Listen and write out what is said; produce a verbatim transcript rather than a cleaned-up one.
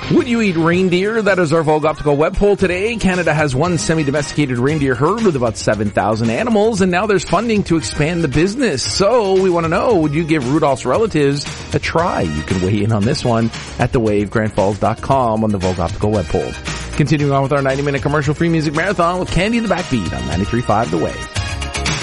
Would you eat reindeer? That is our Vogue Optical web poll today. Canada has one semi-domesticated reindeer herd with about seven thousand animals, and now there's funding to expand the business. So we want to know, would you give Rudolph's relatives a try? You can weigh in on this one at the wave grand falls dot com on the Vogue Optical web poll. Continuing on with our ninety minute commercial free music marathon with Candy the Backbeat on ninety-three point five The Wave.